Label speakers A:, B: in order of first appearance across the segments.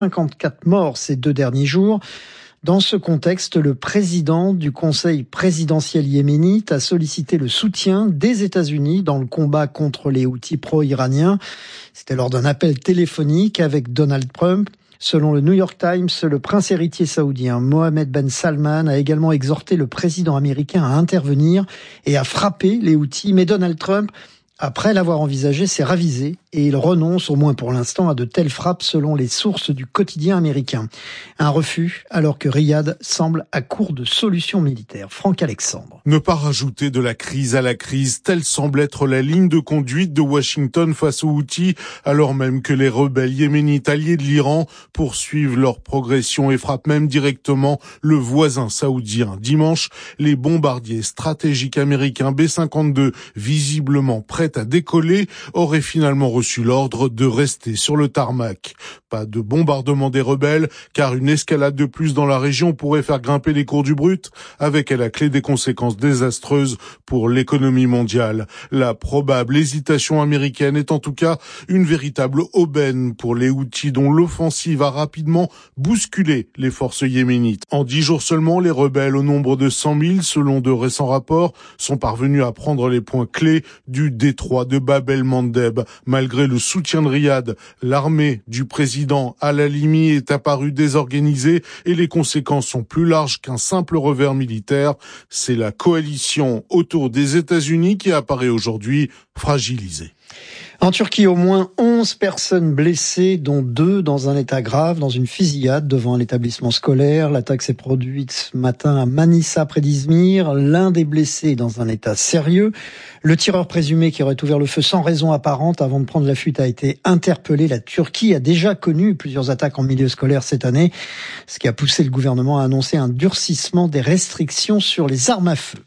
A: 54 morts ces 2 derniers jours. Dans ce contexte, le président du Conseil présidentiel yéménite a sollicité le soutien des États-Unis dans le combat contre les Houthis pro-iraniens. C'était lors d'un appel téléphonique avec Donald Trump. Selon le New York Times, le prince héritier saoudien Mohammed Ben Salman a également exhorté le président américain à intervenir et à frapper les Houthis. Mais Donald Trump, après l'avoir envisagé, s'est ravisé et il renonce, au moins pour l'instant, à de telles frappes selon les sources du quotidien américain. Un refus alors que Riyad semble à court de solutions militaires. Franck Alexandre.
B: Ne pas rajouter de la crise à la crise, telle semble être la ligne de conduite de Washington face aux Houthis, alors même que les rebelles yéménites alliés de l'Iran poursuivent leur progression et frappent même directement le voisin saoudien. Dimanche, les bombardiers stratégiques américains B-52, visiblement prêts à décoller, auraient finalement reçu l'ordre de rester sur le tarmac. Pas de bombardement des rebelles, car une escalade de plus dans la région pourrait faire grimper les cours du brut, avec à la clé des conséquences désastreuses pour l'économie mondiale. La probable hésitation américaine est en tout cas une véritable aubaine pour les Houthis, dont l'offensive a rapidement bousculé les forces yéménites. En 10 jours seulement, les rebelles, au nombre de 100 000 selon de récents rapports, sont parvenus à prendre les points clés du détroit de Bab el-Mandeb. Malgré le soutien de Riyad, l'armée du président Al-Halimi est apparue désorganisée et les conséquences sont plus larges qu'un simple revers militaire. C'est la coalition autour des États-Unis qui apparaît aujourd'hui fragilisée.
A: En Turquie, au moins 11 personnes blessées, dont 2 dans un état grave, dans une fusillade devant un établissement scolaire. L'attaque s'est produite ce matin à Manisa, près d'Izmir. L'un des blessés est dans un état sérieux. Le tireur présumé qui aurait ouvert le feu sans raison apparente avant de prendre la fuite a été interpellé. La Turquie a déjà connu plusieurs attaques en milieu scolaire cette année, ce qui a poussé le gouvernement à annoncer un durcissement des restrictions sur les armes à feu.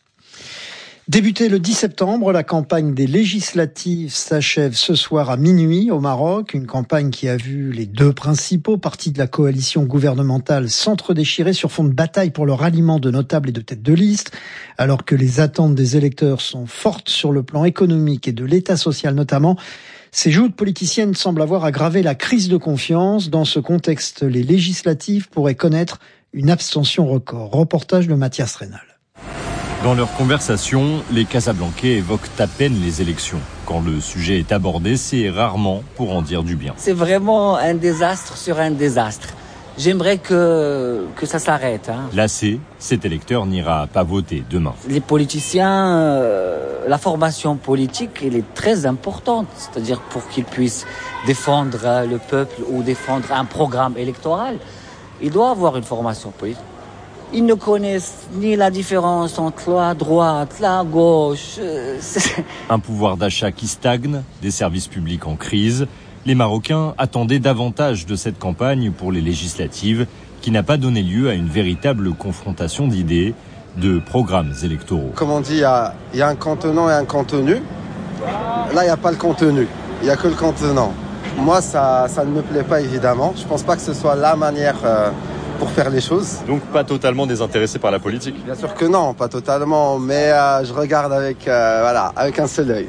A: Débutée le 10 septembre, la campagne des législatives s'achève ce soir à minuit au Maroc. Une campagne qui a vu les 2 principaux partis de la coalition gouvernementale s'entre-déchirer sur fond de bataille pour le ralliement de notables et de têtes de liste. Alors que les attentes des électeurs sont fortes sur le plan économique et de l'état social notamment, ces joutes politiciennes semblent avoir aggravé la crise de confiance. Dans ce contexte, les législatives pourraient connaître une abstention record. Reportage de Mathias Rénal.
C: Dans leur conversation, les Casablancais évoquent à peine les élections. Quand le sujet est abordé, c'est rarement pour en dire du bien.
D: C'est vraiment un désastre sur un désastre. J'aimerais que ça s'arrête.
C: Lassé, cet électeur n'ira pas voter demain.
D: Les politiciens, la formation politique, elle est très importante. C'est-à-dire pour qu'ils puissent défendre le peuple ou défendre un programme électoral, il doit avoir une formation politique. Ils ne connaissent ni la différence entre la droite, la gauche.
C: Un pouvoir d'achat qui stagne, des services publics en crise. Les Marocains attendaient davantage de cette campagne pour les législatives qui n'a pas donné lieu à une véritable confrontation d'idées, de programmes électoraux.
E: Comme on dit, il y a un contenant et un contenu. Là, il n'y a pas le contenu, il n'y a que le contenant. Moi, ça ne me plaît pas évidemment. Je ne pense pas que ce soit la manière pour faire les choses.
F: Donc pas totalement désintéressé par la politique?
E: Bien sûr que non, pas totalement, mais je regarde avec un seul œil.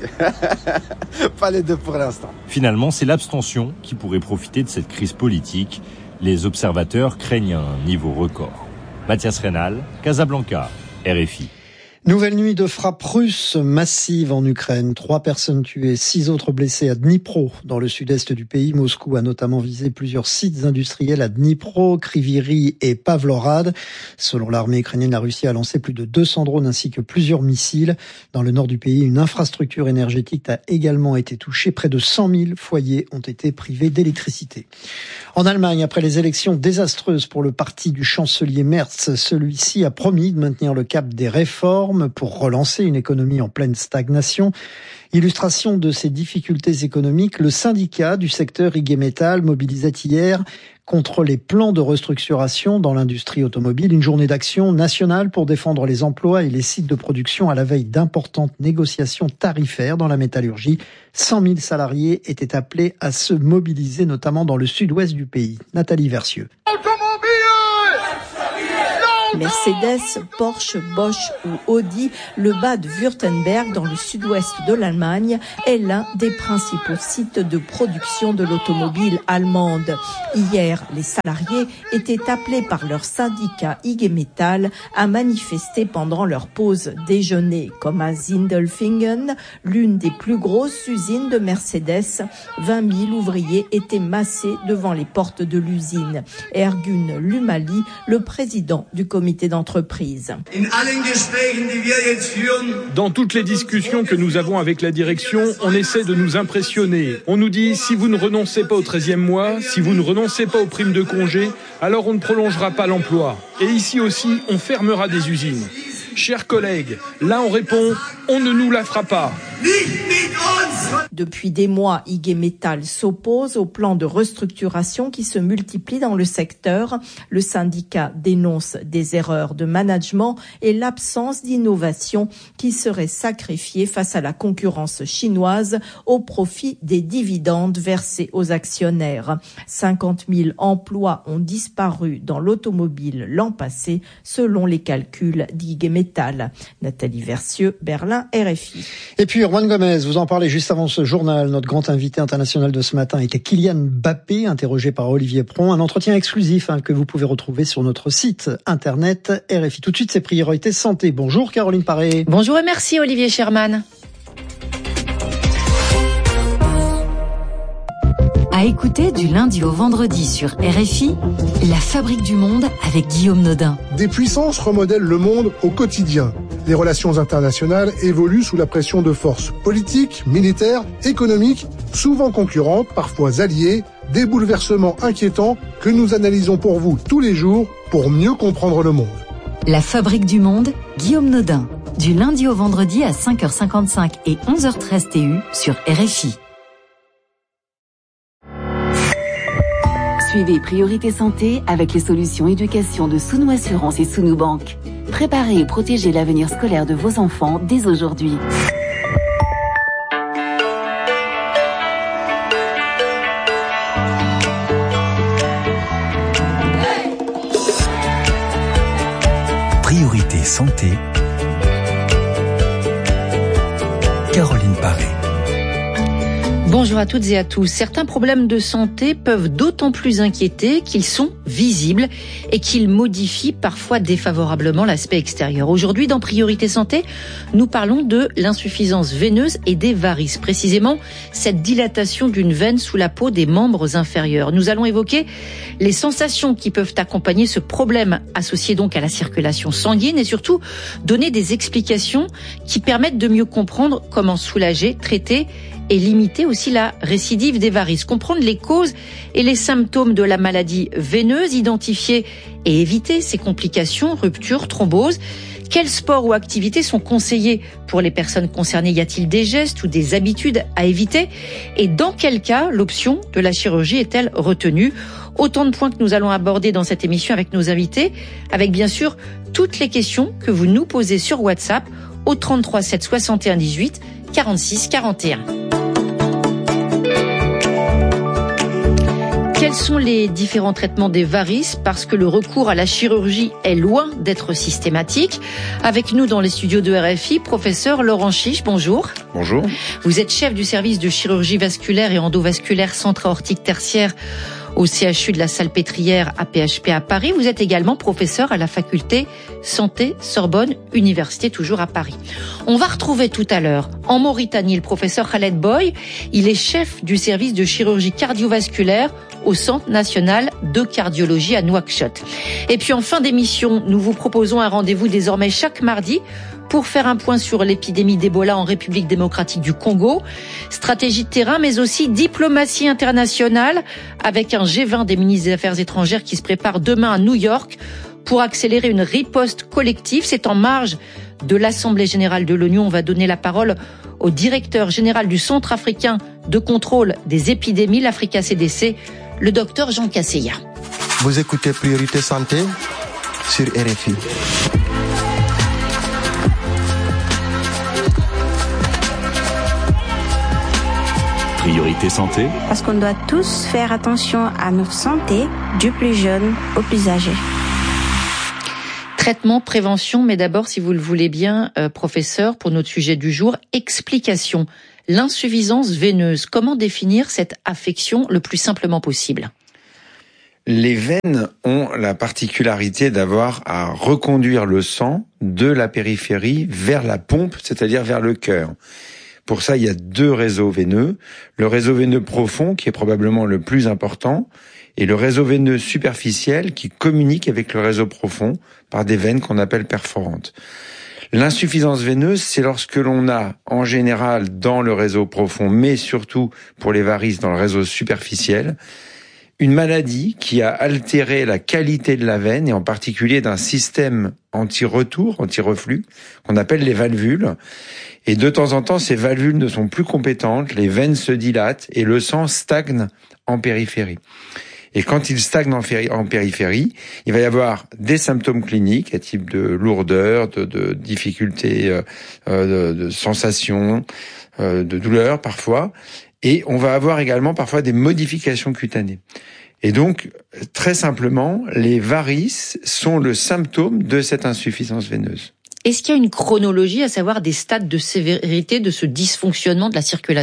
E: Pas les 2 pour l'instant.
C: Finalement, c'est l'abstention qui pourrait profiter de cette crise politique. Les observateurs craignent un niveau record. Mathias Rénal, Casablanca, RFI.
A: Nouvelle nuit de frappes russes massives en Ukraine. 3 personnes tuées, 6 autres blessées à Dnipro, dans le sud-est du pays. Moscou a notamment visé plusieurs sites industriels à Dnipro, Kryvyi et Pavlorad. Selon l'armée ukrainienne, la Russie a lancé plus de 200 drones ainsi que plusieurs missiles. Dans le nord du pays, une infrastructure énergétique a également été touchée. Près de 100 000 foyers ont été privés d'électricité. En Allemagne, après les élections désastreuses pour le parti du chancelier Merz, celui-ci a promis de maintenir le cap des réformes pour relancer une économie en pleine stagnation. Illustration de ces difficultés économiques, le syndicat du secteur IG Metall mobilisait hier contre les plans de restructuration dans l'industrie automobile, une journée d'action nationale pour défendre les emplois et les sites de production à la veille d'importantes négociations tarifaires dans la métallurgie. 100 000 salariés étaient appelés à se mobiliser, notamment dans le sud-ouest du pays. Nathalie Versieux.
G: Mercedes, Porsche, Bosch ou Audi, le Bade-Württemberg dans le sud-ouest de l'Allemagne est l'un des principaux sites de production de l'automobile allemande. Hier, les salariés étaient appelés par leur syndicat IG Metall à manifester pendant leur pause déjeuner, comme à Sindelfingen, l'une des plus grosses usines de Mercedes. 20 000 ouvriers étaient massés devant les portes de l'usine. Ergun Lumali, le président du comité d'entreprise.
H: Dans toutes les discussions que nous avons avec la direction, on essaie de nous impressionner. On nous dit, si vous ne renoncez pas au 13e mois, si vous ne renoncez pas aux primes de congé, alors on ne prolongera pas l'emploi. Et ici aussi, on fermera des usines. Chers collègues, là on répond, on ne nous la fera pas.
G: Depuis des mois, IG Metall s'oppose au plan de restructuration qui se multiplie dans le secteur. Le syndicat dénonce des erreurs de management et l'absence d'innovation qui serait sacrifiée face à la concurrence chinoise au profit des dividendes versés aux actionnaires. 50 000 emplois ont disparu dans l'automobile l'an passé, selon les calculs d'IG Metall. Nathalie Versieux, Berlin, RFI.
A: Et puis, Juan Gomez, vous en parlez juste avant ce journal. Notre grand invité international de ce matin était Kylian Mbappé, interrogé par Olivier Pron. Un entretien exclusif que vous pouvez retrouver sur notre site internet RFI. Tout de suite, c'est Priorité Santé. Bonjour Caroline Paré.
I: Bonjour et merci Olivier Sherman. À écouter du lundi au vendredi sur RFI, La Fabrique du Monde avec Guillaume Nodin.
J: Des puissances remodèlent le monde au quotidien. Les relations internationales évoluent sous la pression de forces politiques, militaires, économiques, souvent concurrentes, parfois alliées, des bouleversements inquiétants que nous analysons pour vous tous les jours pour mieux comprendre le monde.
I: La Fabrique du Monde, Guillaume Nodin. Du lundi au vendredi à 5h55 et 11h13 TU sur RFI.
K: Suivez Priorité Santé avec les solutions éducation de Sounou Assurance et Sounou Banque. Préparez et protégez l'avenir scolaire de vos enfants dès aujourd'hui.
L: Priorité Santé. Caroline Paré.
I: Bonjour à toutes et à tous. Certains problèmes de santé peuvent d'autant plus inquiéter qu'ils sont visibles et qu'ils modifient parfois défavorablement l'aspect extérieur. Aujourd'hui, dans Priorité Santé, nous parlons de l'insuffisance veineuse et des varices. Précisément, cette dilatation d'une veine sous la peau des membres inférieurs. Nous allons évoquer les sensations qui peuvent accompagner ce problème associé donc à la circulation sanguine et surtout donner des explications qui permettent de mieux comprendre comment soulager, traiter et limiter aussi la récidive des varices. Comprendre les causes et les symptômes de la maladie veineuse, identifier et éviter ces complications, ruptures, thromboses. Quels sports ou activités sont conseillés pour les personnes concernées? Y a-t-il des gestes ou des habitudes à éviter? Et dans quel cas l'option de la chirurgie est-elle retenue? Autant de points que nous allons aborder dans cette émission avec nos invités, avec bien sûr toutes les questions que vous nous posez sur WhatsApp au 33 7 61 18 46 41. Quels sont les différents traitements des varices? Parce que le recours à la chirurgie est loin d'être systématique. Avec nous dans les studios de RFI, professeur Laurent Chiche, bonjour.
M: Bonjour.
I: Vous êtes chef du service de chirurgie vasculaire et endovasculaire centre aortique tertiaire au CHU de la Salpêtrière à PHP à Paris. Vous êtes également professeur à la faculté Santé Sorbonne Université, toujours à Paris. On va retrouver tout à l'heure en Mauritanie le professeur Khaled Boy. Il est chef du service de chirurgie cardiovasculaire au Centre national de cardiologie à Nouakchott. Et puis en fin d'émission, nous vous proposons un rendez-vous désormais chaque mardi pour faire un point sur l'épidémie d'Ebola en République démocratique du Congo, stratégie de terrain, mais aussi diplomatie internationale, avec un G20 des ministres des Affaires étrangères qui se prépare demain à New York pour accélérer une riposte collective. C'est en marge de l'Assemblée générale de l'ONU. On va donner la parole au directeur général du Centre africain de contrôle des épidémies, l'Africa CDC, le docteur Jean Casseya.
N: Vous écoutez Priorité Santé sur RFI.
L: Priorité Santé.
O: Parce qu'on doit tous faire attention à notre santé, du plus jeune au plus âgé.
I: Traitement, prévention, mais d'abord, si vous le voulez bien, professeur, pour notre sujet du jour, explication. L'insuffisance veineuse, comment définir cette affection le plus simplement possible ?
M: Les veines ont la particularité d'avoir à reconduire le sang de la périphérie vers la pompe, c'est-à-dire vers le cœur. Pour ça, il y a 2 réseaux veineux. Le réseau veineux profond, qui est probablement le plus important, et le réseau veineux superficiel, qui communique avec le réseau profond par des veines qu'on appelle perforantes. L'insuffisance veineuse, c'est lorsque l'on a, en général, dans le réseau profond, mais surtout pour les varices dans le réseau superficiel, une maladie qui a altéré la qualité de la veine, et en particulier d'un système anti-retour, anti-reflux, qu'on appelle les valvules. Et de temps en temps, ces valvules ne sont plus compétentes, les veines se dilatent et le sang stagne en périphérie. Et quand il stagne en périphérie, il va y avoir des symptômes cliniques, à type de lourdeur, de difficultés, de sensations, de douleurs parfois. Et on va avoir également parfois des modifications cutanées. Et donc, très simplement, les varices sont le symptôme de cette insuffisance veineuse.
I: Est-ce qu'il y a une chronologie, à savoir des stades de sévérité de ce dysfonctionnement de la circulation ?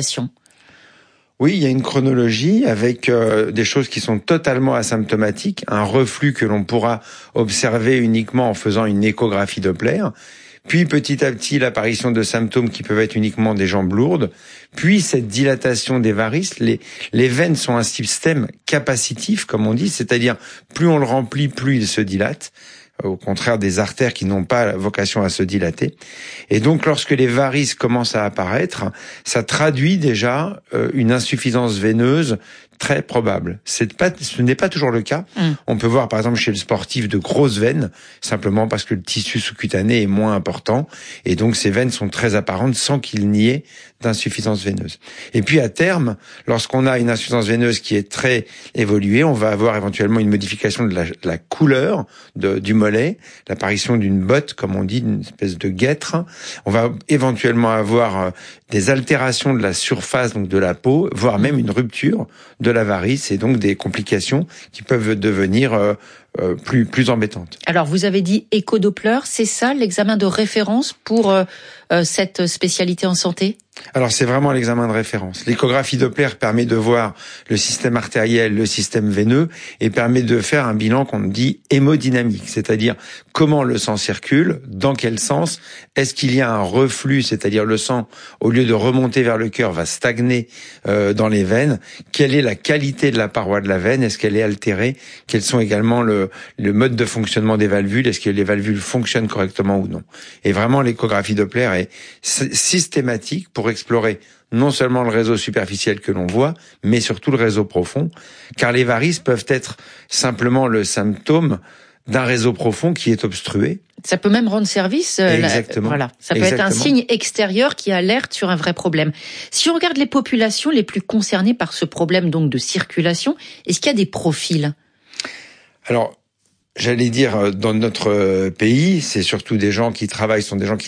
M: Oui, il y a une chronologie avec des choses qui sont totalement asymptomatiques, un reflux que l'on pourra observer uniquement en faisant une échographie Doppler, puis petit à petit l'apparition de symptômes qui peuvent être uniquement des jambes lourdes, puis cette dilatation des varices. Les veines sont un système capacitif, comme on dit, c'est-à-dire plus on le remplit, plus il se dilate, au contraire des artères qui n'ont pas vocation à se dilater. Et donc lorsque les varices commencent à apparaître, ça traduit déjà une insuffisance veineuse très probable. Ce n'est pas toujours le cas. On peut voir par exemple chez le sportif de grosses veines, simplement parce que le tissu sous-cutané est moins important, et donc ces veines sont très apparentes sans qu'il n'y ait d'insuffisance veineuse. Et puis à terme, lorsqu'on a une insuffisance veineuse qui est très évoluée, on va avoir éventuellement une modification de la couleur du mollet, l'apparition d'une botte, comme on dit, d'une espèce de guêtre. On va éventuellement avoir des altérations de la surface, donc de la peau, voire même une rupture de la varice, et donc des complications qui peuvent devenir plus embêtantes.
I: Alors, vous avez dit écho-Doppler, c'est ça l'examen de référence pour cette spécialité en santé ?
M: Alors, c'est vraiment l'examen de référence. L'échographie Doppler permet de voir le système artériel, le système veineux, et permet de faire un bilan qu'on dit hémodynamique, c'est-à-dire comment le sang circule, dans quel sens, est-ce qu'il y a un reflux, c'est-à-dire le sang, au lieu de remonter vers le cœur, va stagner dans les veines, quelle est la qualité de la paroi de la veine, est-ce qu'elle est altérée, quels sont également le mode de fonctionnement des valvules, est-ce que les valvules fonctionnent correctement ou non. Et vraiment, l'échographie Doppler est systématique pour explorer non seulement le réseau superficiel que l'on voit, mais surtout le réseau profond, car les varices peuvent être simplement le symptôme d'un réseau profond qui est obstrué.
I: Ça peut même rendre service.
M: Exactement.
I: Voilà. Ça peut être un signe extérieur qui alerte sur un vrai problème. Si on regarde les populations les plus concernées par ce problème donc de circulation, est-ce qu'il y a des profils ?
M: Alors, j'allais dire, dans notre pays, c'est surtout des gens qui travaillent,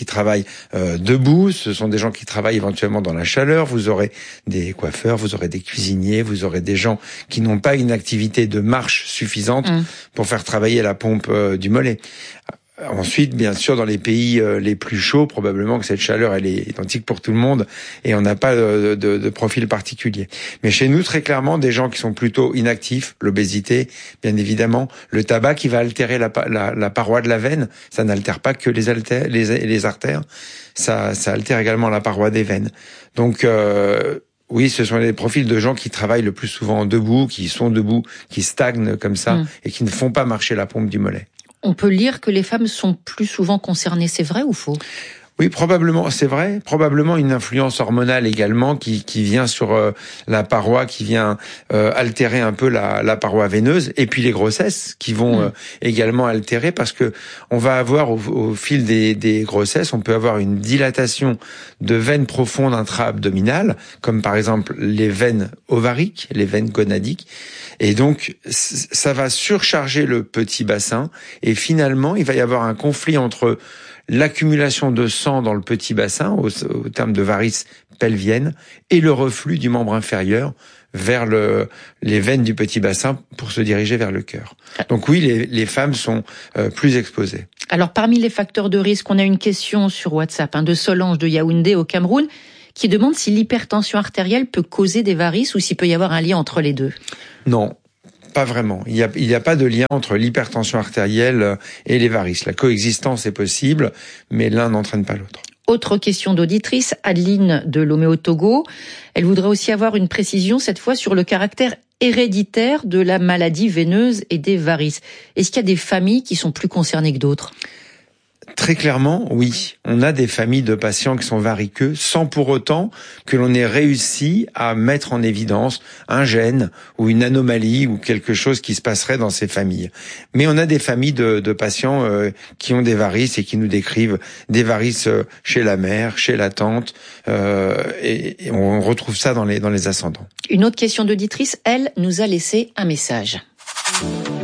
M: debout, ce sont des gens qui travaillent éventuellement dans la chaleur, vous aurez des coiffeurs, vous aurez des cuisiniers, vous aurez des gens qui n'ont pas une activité de marche suffisante pour faire travailler la pompe du mollet. Ensuite, bien sûr, dans les pays les plus chauds, probablement que cette chaleur, elle est identique pour tout le monde et on n'a pas de profil particulier. Mais chez nous, très clairement, des gens qui sont plutôt inactifs, l'obésité, bien évidemment, le tabac qui va altérer la paroi de la veine, ça n'altère pas que les artères, ça altère également la paroi des veines. Donc, oui, ce sont les profils de gens qui travaillent le plus souvent debout, qui sont debout, qui stagnent comme ça et qui ne font pas marcher la pompe du mollet.
I: On peut lire que les femmes sont plus souvent concernées, c'est vrai ou faux ?
M: Oui, probablement, c'est vrai. Probablement une influence hormonale également qui vient sur la paroi, qui vient altérer un peu la paroi veineuse. Et puis les grossesses qui vont également altérer, parce que on va avoir au fil des grossesses, on peut avoir une dilatation de veines profondes intra-abdominales, comme par exemple les veines ovariques, les veines gonadiques. Et donc, ça va surcharger le petit bassin. Et finalement, il va y avoir un conflit entre l'accumulation de sang dans le petit bassin, au terme de varices pelviennes, et le reflux du membre inférieur vers les veines du petit bassin pour se diriger vers le cœur. Donc oui, les femmes sont plus exposées.
I: Alors parmi les facteurs de risque, on a une question sur WhatsApp de Solange de Yaoundé au Cameroun qui demande si l'hypertension artérielle peut causer des varices ou s'il peut y avoir un lien entre les deux.
M: Non. Pas vraiment. Il y a pas de lien entre l'hypertension artérielle et les varices. La coexistence est possible, mais l'un n'entraîne pas l'autre.
I: Autre question d'auditrice, Adeline de Lomé au Togo. Elle voudrait aussi avoir une précision, cette fois, sur le caractère héréditaire de la maladie veineuse et des varices. Est-ce qu'il y a des familles qui sont plus concernées que d'autres ?
M: Très clairement, oui. On a des familles de patients qui sont variqueux sans pour autant que l'on ait réussi à mettre en évidence un gène ou une anomalie ou quelque chose qui se passerait dans ces familles. Mais on a des familles de patients qui ont des varices et qui nous décrivent des varices chez la mère, chez la tante, et on retrouve ça dans les ascendants.
I: Une autre question d'auditrice, elle nous a laissé un message.